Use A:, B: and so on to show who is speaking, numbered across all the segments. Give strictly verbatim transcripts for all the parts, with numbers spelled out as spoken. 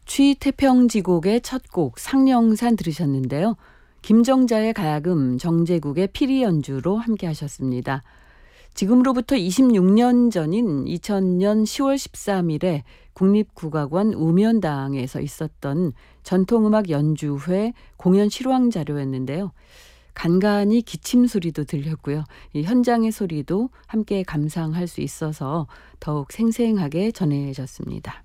A: 취태평지곡의 첫 곡 상령산 들으셨는데요. 김정자의 가야금, 정제국의 피리 연주로 함께 하셨습니다. 지금으로부터 이십육 년 전인 이천 년 시월 십삼일에 국립국악원 우면당에서 있었던 전통음악 연주회 공연 실황 자료였는데요. 간간히 기침 소리도 들렸고요. 이 현장의 소리도 함께 감상할 수 있어서 더욱 생생하게 전해졌습니다.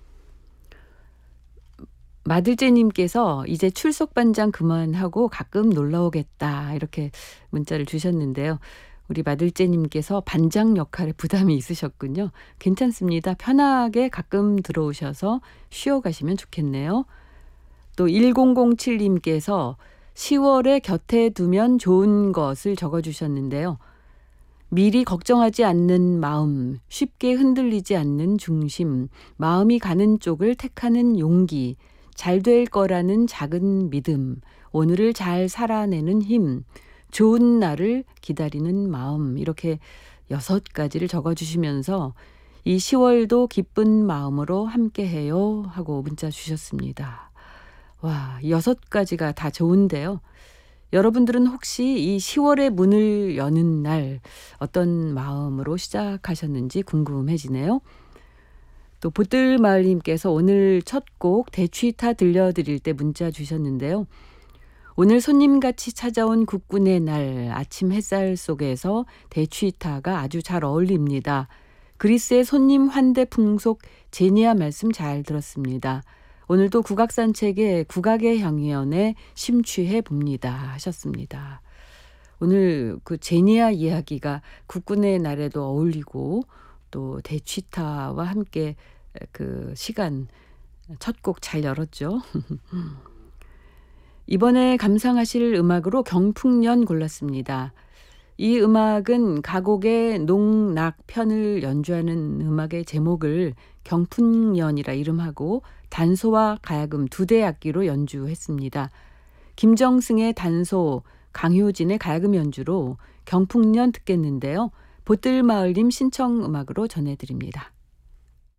A: 마들제님께서 이제 출석 반장 그만하고 가끔 놀러 오겠다 이렇게 문자를 주셨는데요. 우리 마들제님께서 반장 역할에 부담이 있으셨군요. 괜찮습니다. 편하게 가끔 들어오셔서 쉬어가시면 좋겠네요. 또 천칠님께서 시월에 곁에 두면 좋은 것을 적어주셨는데요. 미리 걱정하지 않는 마음, 쉽게 흔들리지 않는 중심, 마음이 가는 쪽을 택하는 용기, 잘 될 거라는 작은 믿음, 오늘을 잘 살아내는 힘, 좋은 날을 기다리는 마음, 이렇게 여섯 가지를 적어주시면서 이 시월도 기쁜 마음으로 함께해요 하고 문자 주셨습니다. 와, 여섯 가지가 다 좋은데요. 여러분들은 혹시 이 시월의 문을 여는 날 어떤 마음으로 시작하셨는지 궁금해지네요. 또 보뜰마을님께서 오늘 첫 곡 대취타 들려드릴 때 문자 주셨는데요. 오늘 손님같이 찾아온 국군의 날 아침 햇살 속에서 대취타가 아주 잘 어울립니다. 그리스의 손님 환대 풍속 제니아 말씀 잘 들었습니다. 오늘도 국악산책에 국악의 향연에 심취해 봅니다 하셨습니다. 오늘 그 제니아 이야기가 국군의 날에도 어울리고 또 대취타와 함께 그 시간 첫 곡 잘 열었죠. 이번에 감상하실 음악으로 경풍년 골랐습니다. 이 음악은 가곡의 농락 편을 연주하는 음악의 제목을 경풍년이라 이름하고 단소와 가야금 두 대 악기로 연주했습니다. 김정승의 단소, 강효진의 가야금 연주로 경풍년 듣겠는데요. 보뜰마을님 신청 음악으로 전해드립니다.